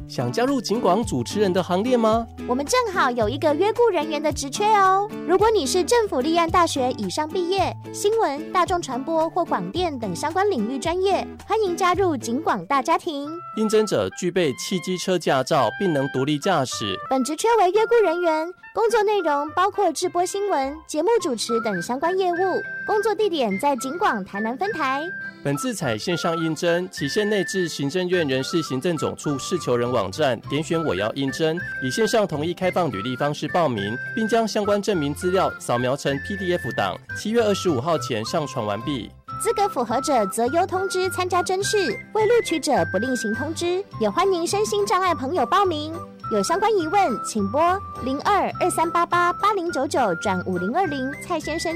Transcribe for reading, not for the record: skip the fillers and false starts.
想加入警广主持人的行列吗？ 我们正好有一个约雇人员的职缺哦。如果你是政府立案大学以上毕业，新闻、大众传播或广电等相关领域专业，欢迎加入警广大家庭。 应征者具备汽机车驾照，并能独立驾驶。 本职缺为约雇人员，工作内容包括制播新闻、节目主持等相关业务。工作地点在警广台南分台。 本次采线上应征，期限内至行政院人事行政总处事求人网站点选我要应征，以线上统一开放履历方式报名，并将相关证明资料扫描成 PDF 档，7月25号前上传完毕。 资格符合者择优通知参加甄试，未录取者不另行通知。也欢迎身心障碍朋友报名。有相关疑问，请拨0223888099转5020蔡先生